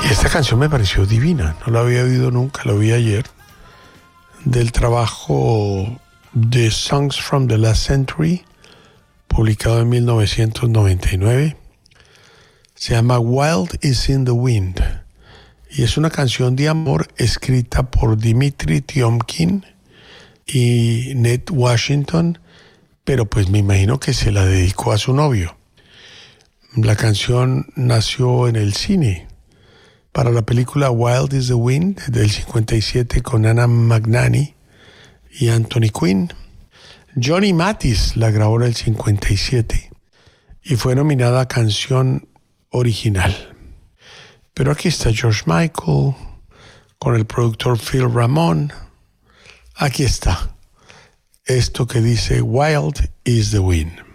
Y esta canción me pareció divina, no la había oído nunca, la oí ayer, del trabajo de Songs from the Last Century, publicado en 1999. Se llama Wild is in the Wind y es una canción de amor escrita por Dimitri Tiomkin y Ned Washington, pero pues me imagino que se la dedicó a su novio. La canción nació en el cine para la película Wild is the Wind del 57 con Anna Magnani y Anthony Quinn. Johnny Mathis la grabó en el 57 y fue nominada a canción original. Pero aquí está George Michael con el productor Phil Ramone. Aquí está esto que dice Wild is the Wind.